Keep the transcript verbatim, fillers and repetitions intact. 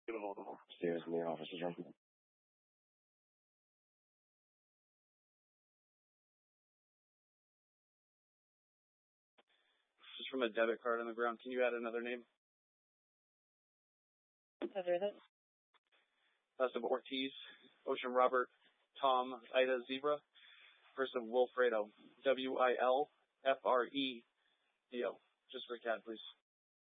Upstairs in the officer's room. This is from a debit card on the ground. Can you add another name? Other than? Last of Ortiz, Ocean Robert, Tom, Ida Zebra. First of Wilfredo, W I L F R E D O. Just for cat, please.